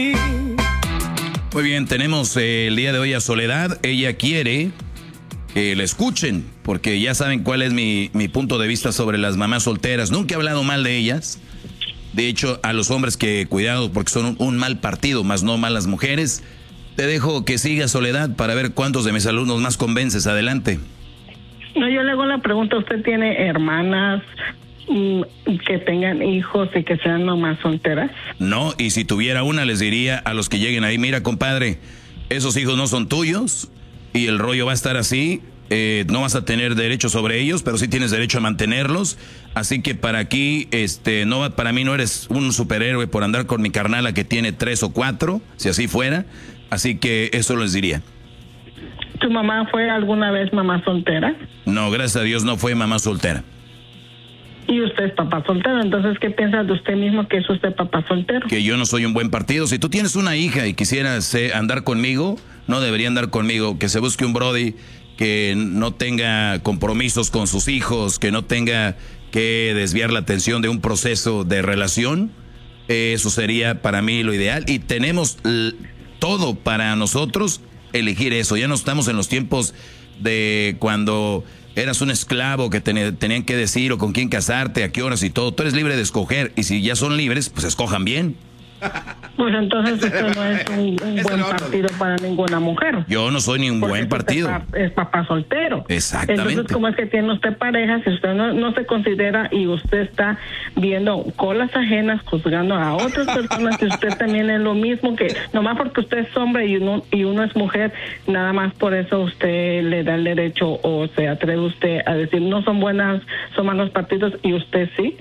Muy bien, tenemos el día de hoy a Soledad. Ella quiere que la escuchen, porque ya saben cuál es mi punto de vista sobre las mamás solteras. Nunca he hablado mal de ellas. De hecho, a los hombres que cuidado porque son un mal partido, más no malas mujeres. Te dejo que siga, Soledad, para ver cuántos de mis alumnos más convences. Adelante. No, yo le hago la pregunta, ¿usted tiene hermanas que tengan hijos y que sean mamás solteras? No, y si tuviera una les diría a los que lleguen ahí, mira, compadre, esos hijos no son tuyos y el rollo va a estar así, no vas a tener derecho sobre ellos, pero sí tienes derecho a mantenerlos, así que para aquí, para mí no eres un superhéroe por andar con mi carnala que tiene 3 o 4, si así fuera, así que eso les diría. ¿Tu mamá fue alguna vez mamá soltera? No, gracias a Dios no fue mamá soltera. Y usted es papá soltero, entonces, ¿qué piensa de usted mismo que es usted papá soltero? Que yo no soy un buen partido. Si tú tienes una hija y quisieras andar conmigo, no debería andar conmigo. Que se busque un brody que no tenga compromisos con sus hijos, que no tenga que desviar la atención de un proceso de relación. Eso sería para mí lo ideal. Y tenemos todo para nosotros elegir eso. Ya no estamos en los tiempos de cuando eras un esclavo que tenían que decir o con quién casarte, a qué horas y todo. Tú eres libre de escoger y si ya son libres, pues escojan bien. Pues entonces usted no es un buen partido para ninguna mujer. Yo no soy ni un buen partido. Es papá soltero. Exactamente. Entonces, ¿cómo es que tiene usted pareja si usted no se considera y usted está viendo colas ajenas, juzgando a otras personas que usted también es lo mismo, que nomás porque usted es hombre y uno es mujer, nada más por eso usted le da el derecho o se atreve usted a decir no son buenas, son malos partidos y usted sí?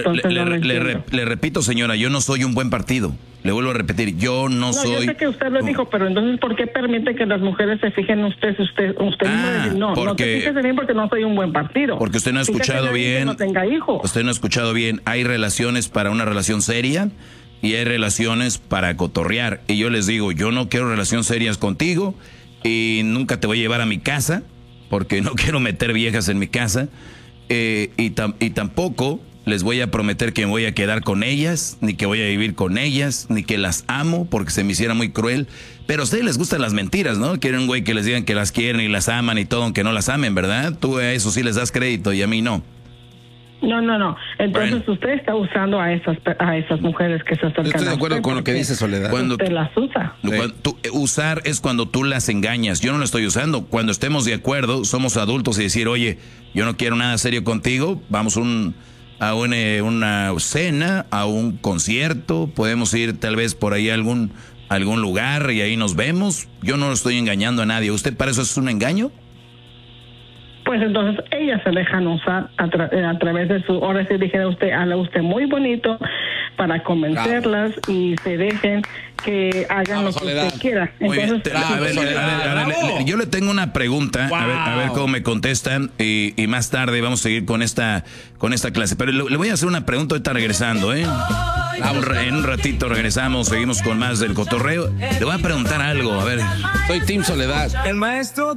Le repito, señora, yo no soy un buen partido. Le vuelvo a repetir, yo no soy... Yo sé que usted lo dijo, pero entonces, ¿por qué permite que las mujeres se fijen en usted si usted mismo dice, no te fijes en mí porque no soy un buen partido? Porque usted no ha escuchado bien... No tenga hijos. Usted no ha escuchado bien. Hay relaciones para una relación seria y hay relaciones para cotorrear. Y yo les digo, yo no quiero relaciones serias contigo y nunca te voy a llevar a mi casa porque no quiero meter viejas en mi casa y tampoco... les voy a prometer que me voy a quedar con ellas, ni que voy a vivir con ellas, ni que las amo porque se me hiciera muy cruel. Pero a ustedes les gustan las mentiras, ¿no? Quieren un güey que les digan que las quieren y las aman y todo, aunque no las amen, ¿verdad? Tú a eso sí les das crédito y a mí no. No. Entonces usted está usando a esas mujeres que se acercan. Estoy de acuerdo con lo que dice Soledad. Cuando usted las usa. Usar es cuando tú las engañas. Yo no lo estoy usando. Cuando estemos de acuerdo, somos adultos y decir, oye, yo no quiero nada serio contigo, vamos a una cena, a un concierto, podemos ir tal vez por ahí a algún lugar y ahí nos vemos. Yo no estoy engañando a nadie. ¿Usted para eso es un engaño? Pues entonces ellas se dejan usar a través de su... Ahora sí dijera usted, habla usted muy bonito para convencerlas y se dejen que hagan lo que usted quiera. Entonces, yo le tengo una pregunta, a ver cómo me contestan y más tarde vamos a seguir con esta clase. Pero le voy a hacer una pregunta ahorita regresando, En un ratito regresamos, seguimos con más del cotorreo. Le voy a preguntar algo, a ver. Soy Team Soledad. El maestro